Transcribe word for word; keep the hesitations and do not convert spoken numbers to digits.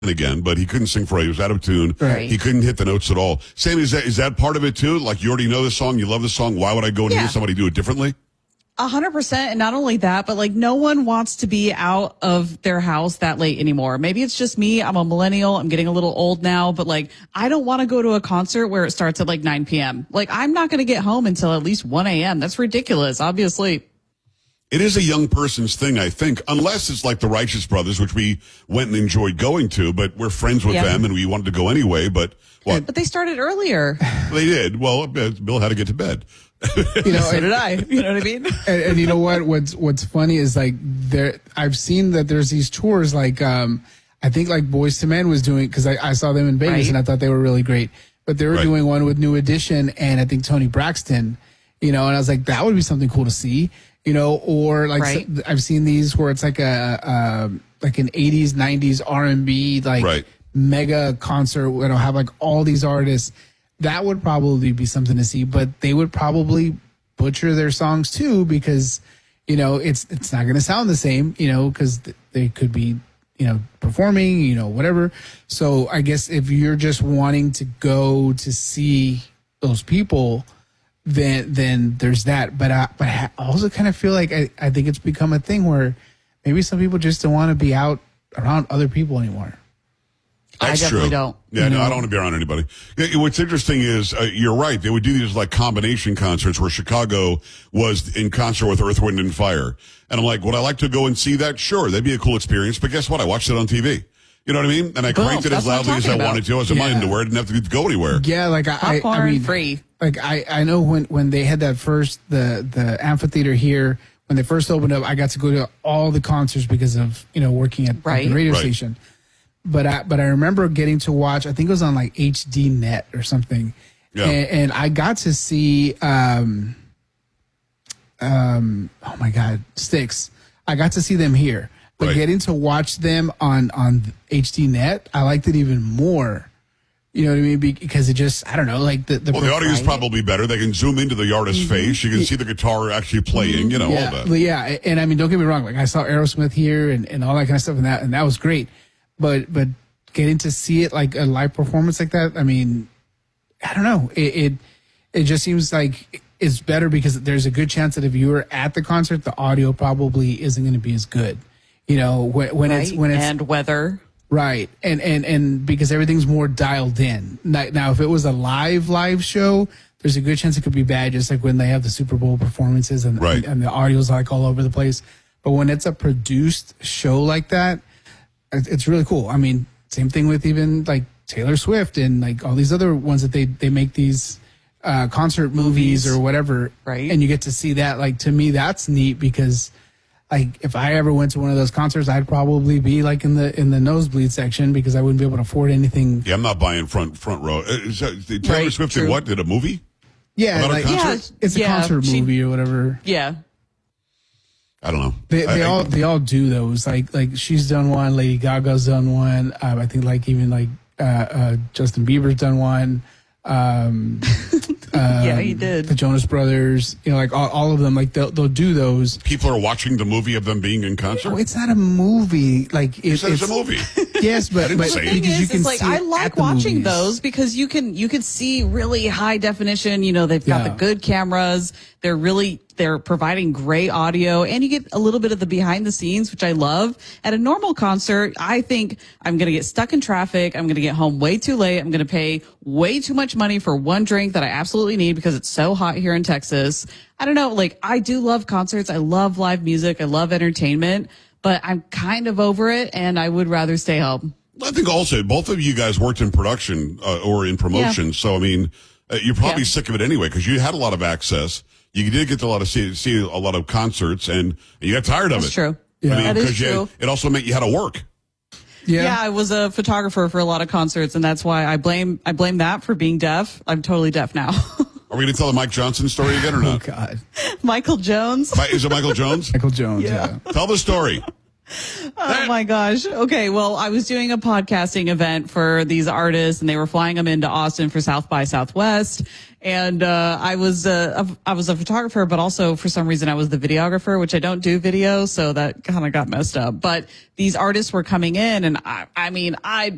again, but he couldn't sing for it. He was out of tune. Right. He couldn't hit the notes at all. Sammy, is that is that part of it too? Like, you already know the song, you love the song. Why would I go and Yeah. hear somebody do it differently? A hundred percent. And not only that, but like no one wants to be out of their house that late anymore. Maybe it's just me. I'm a millennial. I'm getting a little old now, but like I don't want to go to a concert where it starts at like nine p.m. Like I'm not going to get home until at least one a.m. That's ridiculous. Obviously. It is a young person's thing, I think, unless it's like the Righteous Brothers, which we went and enjoyed going to, but we're friends with Yeah. them and we wanted to go anyway. But what? But they started earlier. They did. Well, Bill had to get to bed. You know, So and, did I. You know what I mean? and, and you know what? What's what's funny is like there. I've seen that there's these tours. Like um, I think like Boyz two Men was doing, because I, I saw them in Vegas Right. and I thought they were really great. But they were Right. doing one with New Edition and I think Tony Braxton. You know, and I was like, that would be something cool to see. You know, or like Right. so, I've seen these where it's like a um like an eighties, nineties R and B like Right. mega concert where it'll have like all these artists. That would probably be something to see, but they would probably butcher their songs too because, you know, it's it's not going to sound the same, you know, because th- they could be, you know, performing, you know, whatever. So I guess if you're just wanting to go to see those people, then then there's that. But I, but I also kind of feel like I, I think it's become a thing where maybe some people just don't want to be out around other people anymore. That's I definitely true. don't. Yeah, no, I don't want to be around anybody. Yeah, what's interesting is, uh, you're right. They would do these like combination concerts where Chicago was in concert with Earth, Wind, and Fire. And I'm like, would I like to go and see that? Sure, that'd be a cool experience. But guess what? I watched it on T V. You know what I mean? And I Boom, cranked it as that's what I'm loudly as I talking wanted about. to. I was in my Yeah. underwear. I didn't have to go anywhere. Yeah, like I, I, Popcorn I mean, free. Like I, I know when, when they had that first the the amphitheater here, when they first opened up, I got to go to all the concerts because of, you know, working at Right. the radio Right. station. But I but I remember getting to watch, I think it was on like H D Net or something. Yeah. And, and I got to see um um oh my God, Styx. I got to see them here. But Right. getting to watch them on on H D Net, I liked it even more. You know what I mean? Be- Because it just, I don't know, like the the Well, the audio is Right. probably better. They can zoom into the artist's face. You can see the guitar actually playing, you know, all yeah, that. but yeah, and I mean, don't get me wrong. Like I saw Aerosmith here and, and all that kind of stuff, and that and that was great. But but getting to see it like a live performance like that, I mean, I don't know. It it, it just seems like it's better because there's a good chance that if you were at the concert, the audio probably isn't going to be as good. You know, when when it's Right? when it's and weather. right, and and and because everything's more dialed in. Now, now, if it was a live live show, there's a good chance it could be bad, just like when they have the Super Bowl performances and Right. and the audio's like all over the place. But when it's a produced show like that, it- it's really cool. I mean, same thing with even like Taylor Swift and like all these other ones that they they make these uh, concert movies, Movies. or whatever, Right. and you get to see that. Like to me, that's neat because. Like if I ever went to one of those concerts, I'd probably be like in the in the nosebleed section because I wouldn't be able to afford anything. Yeah, I'm not buying front front row. Uh, Is that, did Taylor Right, Swift did true. what? Did a movie? Yeah, About a like, concert? it's a Yeah, concert she- movie or whatever. Yeah. I don't know. They, I- they I- all they all do those. Like like she's done one, Lady Gaga's done one. Um, I think like even like uh, uh, Justin Bieber's done one. Um, Yeah, he the did. Jonas Brothers, you know, like all, all of them. Like they'll they'll do those. people are watching the movie of them being in concert. Oh, it's not a movie. Like it, You said it's it's a movie. Yes, but didn't but say it. Thing because you is, can is like see I it like at the watching movies. those because you can you can see really high definition. You know, they've got Yeah. the good cameras. They're really they're providing great audio, and you get a little bit of the behind the scenes, which I love. At a normal concert, I think I'm going to get stuck in traffic. I'm going to get home way too late. I'm going to pay way too much money for one drink that I absolutely need because it's so hot here in Texas. I don't know. Like I do love concerts. I love live music. I love entertainment, but I'm kind of over it, and I would rather stay home. I think also both of you guys worked in production uh, or in promotion, Yeah. so I mean, uh, you're probably Yeah. sick of it anyway because you had a lot of access. You did get to a lot of see, see a lot of concerts, and you got tired of That's it. true. Yeah. I mean, That is 'cause you- true. it also meant you had to work. Yeah. Yeah, I was a photographer for a lot of concerts, and that's why I blame I blame that for being deaf. I'm totally deaf now. Are we going to tell the Mike Johnson story again or Oh not? God, Michael Jones. Mi- Is it Michael Jones? Michael Jones. Yeah. Yeah. Tell the story. Oh my gosh. Okay. Well, I was doing a podcasting event for these artists and they were flying them into Austin for South by Southwest. And, uh, I was, uh, a, I was a photographer, but also for some reason I was the videographer, which I don't do video. So that kind of got messed up. But these artists were coming in and I, I mean, I